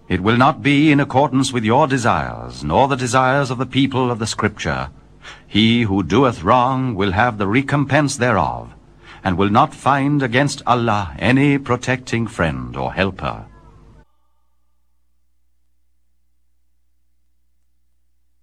It will not be in accordance with your desires, nor the desires of the people of the Scripture. He who doeth wrong will have the recompense thereof, and will not find against Allah any protecting friend or helper.